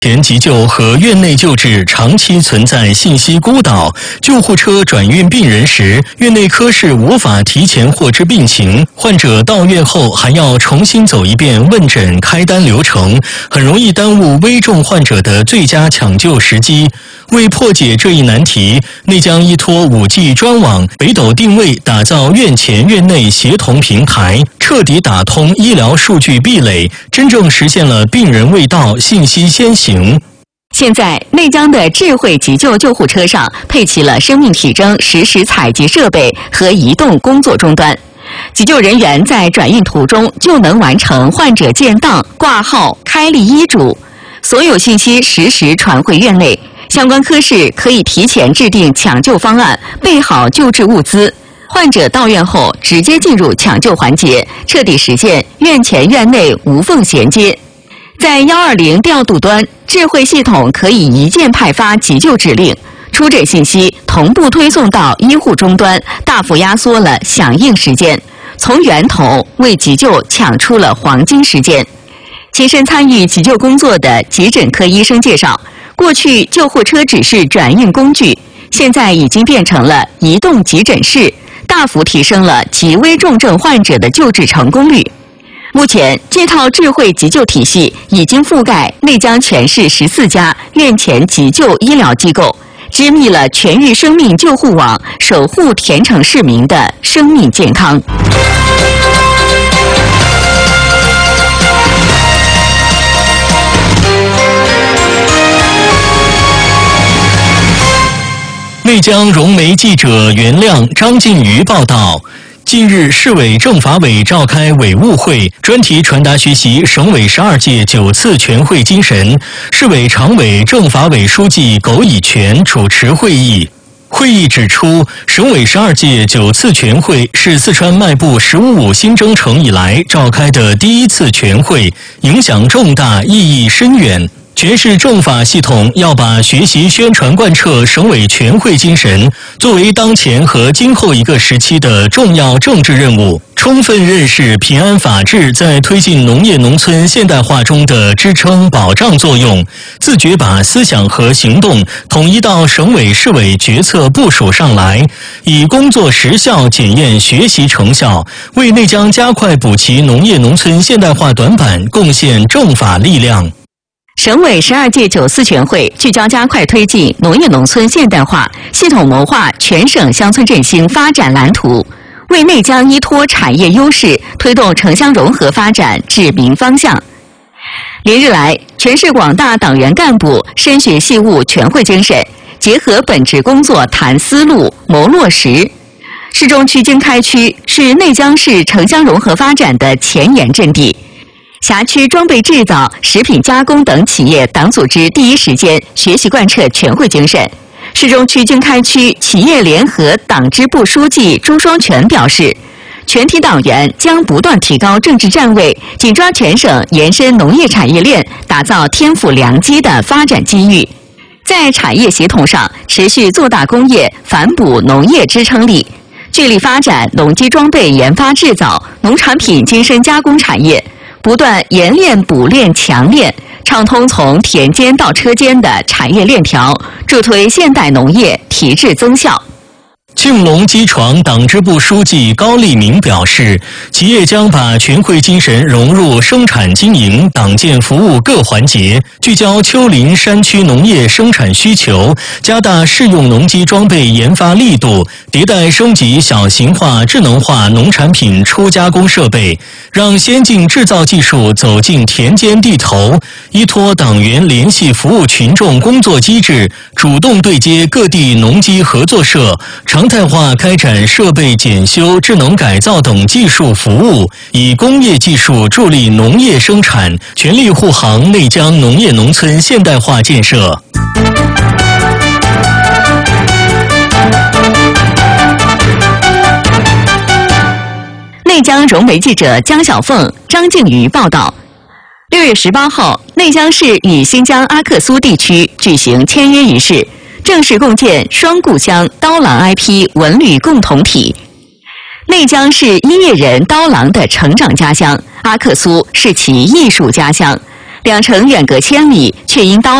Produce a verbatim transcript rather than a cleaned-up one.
前急救和院内救治长期存在信息孤岛，救护车转运病人时，院内科室无法提前获知病情，患者到院后还要重新走一遍问诊开单流程，很容易耽误危重患者的最佳抢救时机。为破解这一难题，内江依托 五 G 专网、北斗定位，打造院前院内协同平台，彻底打通医疗数据壁垒，真正实现了病人未到，信息先行。 现在，内江的智慧急救救护车上配齐了生命体征实时采集设备和移动工作终端，急救人员在转运途中就能完成患者建档、挂号、开立医嘱，所有信息实时传回院内。相关科室可以提前制定抢救方案，备好救治物资。患者到院后，直接进入抢救环节，彻底实现院前院内无缝衔接。在一二零调度端，智慧系统可以一键派发急救指令，出诊信息同步推送到医护终端，大幅压缩了响应时间，从源头为急救抢出了黄金时间。亲身参与急救工作的急诊科医生介绍，过去救护车只是转运工具，现在已经变成了移动急诊室，大幅提升了极危重症患者的救治成功率。目前，这套智慧急救体系已经覆盖内江全市十四家院前急救医疗机构，织密了全域生命救护网，守护田城市民的生命健康。 内江融媒记者袁亮、张靖瑜报道。近日，市委政法委召开委务会，专题传达学习省委十二届九次全会精神。市委常委、政法委书记苟以权主持会议。会议指出，省委十二届九次全会是四川迈步“十五五”新征程以来召开的第一次全会，影响重大，意义深远。全市政法系统要把学习宣传贯彻省委全会精神作为当前和今后一个时期的重要政治任务，充分认识平安法治在推进农业农村现代化中的支撑保障作用，自觉把思想和行动统一到省委市委决策部署上来，以工作实效检验学习成效，为内江加快补齐农业农村现代化短板贡献政法力量。 省委十二届九次全会聚焦加快推进农业农村现代化，系统谋划全省乡村振兴发展蓝图，为内江依托产业优势推动城乡融合发展指明方向。连日来，全市广大党员干部深学细悟全会精神，结合本职工作谈思路、谋落实。市中区经开区是内江市城乡融合发展的前沿阵地。辖区装备制造、食品加工等企业党组织第一时间学习贯彻全会精神。市中区经开区企业联合党支部书记朱双全表示，全体党员将不断提高政治站位，紧抓全省延伸农业产业链，打造天府良机的发展机遇。在产业协同上，持续做大工业，反哺农业支撑力，聚力发展农机装备研发制造、农产品精深加工产业。不断研炼补炼强炼，畅通从田间到车间的产业链条，助推现代农业提质增效。 庆隆机床党支部书记高立明表示，企业将把全会精神融入生产经营、党建服务各环节，聚焦丘陵山区农业生产需求，加大适用农机装备研发力度，迭代升级小型化、智能化农产品初加工设备，让先进制造技术走进田间地头，依托党员联系服务群众工作机制，主动对接各地农机合作社，常态化开展设备检修、智能改造等技术服务，以工业技术助力农业生产，全力护航内江农业农村现代化建设。 内江融媒记者江小凤、张靖瑜报道。六月十八号，内江市与新疆阿克苏地区举行签约仪式，正式共建双故乡刀郎 I P 文旅共同体。内江是音乐人刀郎的成长家乡，阿克苏是其艺术家乡。 两城远隔千里，却因刀